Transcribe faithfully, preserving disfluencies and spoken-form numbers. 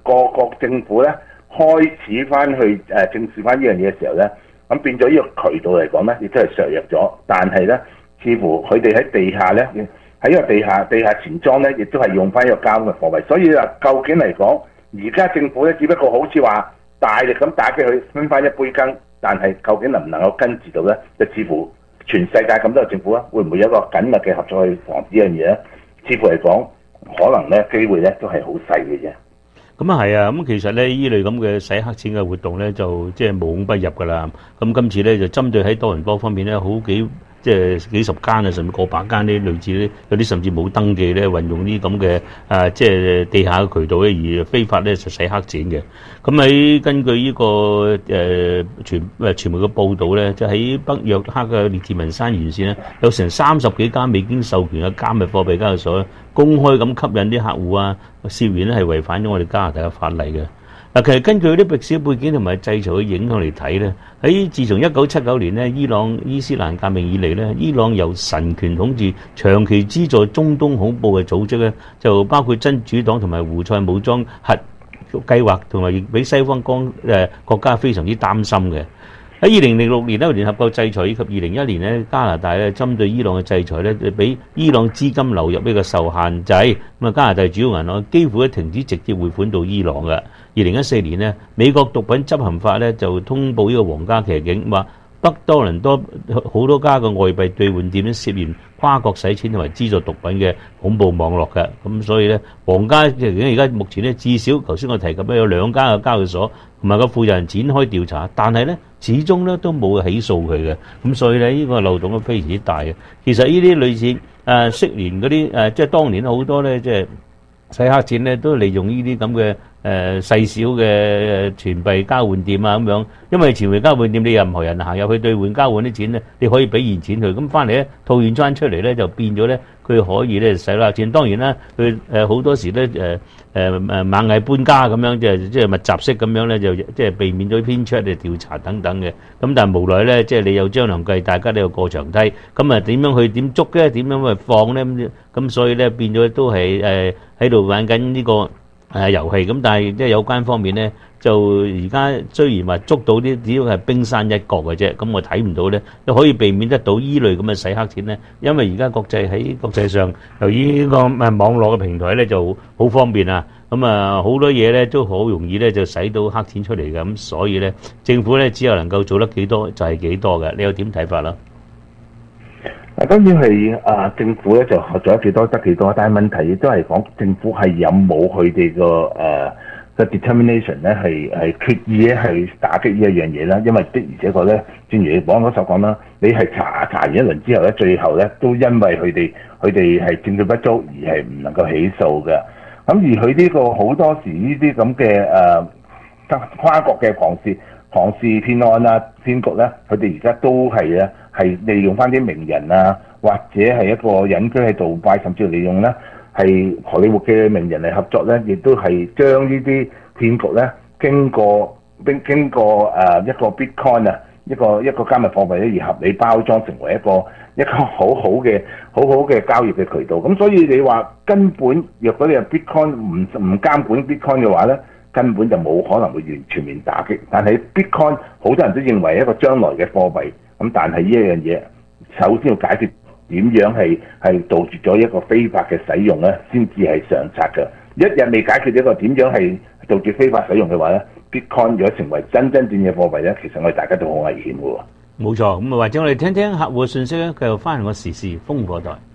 個個政府咧開始翻去誒正視翻呢樣嘢嘅時候咧，咁變咗呢個渠道嚟講咧，亦都係削弱咗。但係咧，似乎佢哋喺地下咧，喺呢個地下地下錢莊咧，亦都係用翻呢個膠嘅貨幣。所以啊，究竟嚟講，而家政府咧，只不過好似話大力咁打擊佢分翻一杯羹，但係究竟能唔能夠根治到咧？就似乎全世界咁多個政府啊，會唔會有一個緊密嘅合作去防止呢樣嘢咧？似乎嚟講，可能咧機會咧都係好細嘅啫。 咁啊係啊，咁其實咧依類咁嘅洗黑錢嘅活動咧，就即係無孔不入㗎啦。咁今次咧就針對喺多倫多方面咧，好幾即係幾十間啊，甚至過百間呢類似咧，有啲甚至冇登記咧，運用呢啲咁嘅啊，即係地下嘅渠道咧，而非法咧就洗黑錢嘅。咁喺根據呢個誒傳誒傳媒嘅報導咧，就喺北約克嘅列治文山沿線咧，有成三十幾間未經授權嘅加密貨幣交易所，公開咁吸引啲客戶啊，涉嫌咧係違反咗我哋加拿大嘅法例嘅。嗱，其實根據啲歷史背景同埋制裁嘅影響嚟睇咧，喺自從一九七九年咧伊朗伊斯蘭革命以嚟咧，伊朗由神權統治，長期資助中東恐怖嘅組織咧，就包括真主黨同埋胡塞武裝核計劃，同埋亦俾西方國誒國家非常之擔心嘅。喺二零零六年咧，聯合國制裁以及二零一年咧，加拿大咧針對伊朗嘅制裁咧，就俾伊朗資金流入呢個受限制。咁啊，加拿大主要銀行幾乎都停止直接匯款到伊朗嘅。二零一四年咧，美國毒品執行法咧就通報呢個皇家騎警話，北多倫多好多家嘅外幣兌換店咧涉嫌跨國洗錢同埋資助毒品嘅恐怖網絡嘅。咁所以咧，皇家騎警而家目前咧至少頭先我提及咧有兩家嘅交易所同埋個負責人展開調查，但係咧始終咧都冇起訴佢嘅。咁所以咧呢個漏洞都非常之大嘅。其實呢啲類似誒昔年嗰啲誒，即係當年好多咧即係洗黑錢咧，都利用呢啲咁嘅誒細小嘅錢幣交換店啊咁樣，因為錢幣交換店你任何人行入去兌換交換啲錢咧，你可以俾現錢佢，咁翻嚟咧套現翻出嚟咧就變咗咧佢可以咧洗黑錢。當然啦，佢誒好多時咧誒誒誒螞蟻搬家咁樣，即係即係密集式咁樣咧，就即係避免咗編出嚟調查等等嘅。咁但係無奈咧，即係你有張良計，大家都有過牆梯，咁啊點樣去點捉咧？點樣去放咧？咁咁所以咧變咗都係誒喺度玩緊呢個誒遊戲。咁但係即係有關方面咧，就而家雖然話捉到啲，只要係冰山一角嘅啫。咁我睇唔到咧，都可以避免得到依類咁嘅洗黑錢咧。因為而家國際喺國際上，由於呢個誒網絡嘅平台咧就好方便啊。咁啊好多嘢咧都好容易咧就洗到黑錢出嚟嘅。咁所以咧政府咧只有能夠做得幾多就係幾多嘅。你有點睇法啦？ 嗱，當然係啊，政府咧就做得幾多得幾多，但係問題亦都係講政府係有冇佢哋個誒嘅 determination 咧，係係決意咧係打擊呢一樣嘢啦。因為的而且確咧，正如你講嗰所講啦，你係查查完一輪之後咧，最後咧都因為佢哋佢哋係證據不足而係唔能夠起訴嘅。咁而佢呢個好多時呢啲咁嘅誒跨國嘅龐氏龐氏騙案啊騙局咧，佢哋而家都係咧係利用翻啲名人啊，或者係一個隱居喺杜拜，甚至利用咧係荷里活嘅名人嚟合作咧，亦都係將呢啲騙局咧經過經經過誒一個 Bitcoin 啊，一個一個加密貨幣咧而合理包裝成為一個一個好好嘅好好嘅交易嘅渠道。咁所以你話根本若果你係 Bitcoin 唔唔監管 Bitcoin 嘅話咧，根本就冇可能會完全面打擊。但係 Bitcoin 好多人都認為一個將來嘅貨幣，咁但係呢一樣嘢首先要解決點樣係係杜絕咗一個非法嘅使用咧，先至係上策嘅。一日未解決一個點樣係杜絕非法使用嘅話咧， Bitcoin 如果成為真真正嘅貨幣咧，其實我哋大家都好危險嘅喎。 冇錯，咁啊或者我哋聽聽客戶嘅信息咧，繼續翻嚟個時事風火台。